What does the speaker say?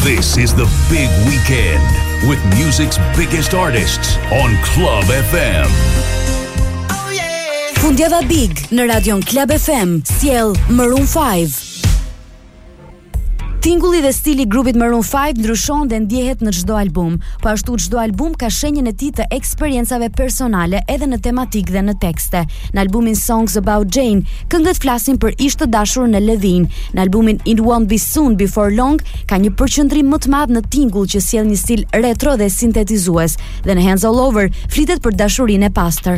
This is the big weekend with music's biggest artists on Club FM. Fundjava Big në Radion Club FM sjell Maroon 5. Tingulli dhe stili i grupit Maroon 5 ndryshon dhe ndjehet në çdo album, po ashtu çdo album ka shenjën e tij të eksperiencave personale edhe në tematikë dhe në tekste. Në albumin Songs About Jane, këngët flasin për ish të dashurën e Levin. Në albumin It Won't Be Soon Before Long ka një përqendrim më të madh në tingull që sjell një stil retro dhe sintetizues. Dhe në Hands All Over flitet për dashurinë e pastër.